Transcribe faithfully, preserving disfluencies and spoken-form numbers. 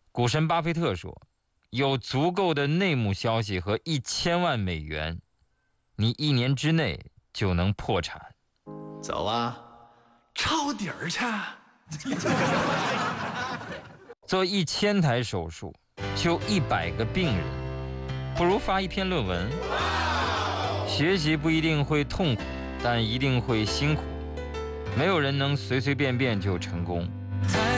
股神巴菲特说，有足够的内幕消息和一千万美元，你一年之内就能破产。 走啊，抄底儿去！ 做一千台手术，救一百个病人，不如发一篇论文。学习不一定会痛苦，但一定会辛苦。没有人能随随便便就成功。